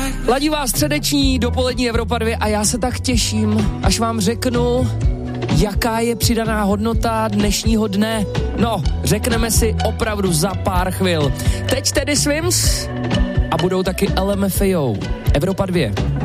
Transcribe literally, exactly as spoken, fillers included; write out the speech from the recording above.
Ladí vás středeční dopolední Evropa dva a já se tak těším, až vám řeknu, jaká je přidaná hodnota dnešního dne. No, řekneme si opravdu za pár chvil. Teď tedy Swims a budou taky L M F A O. Evropa dva.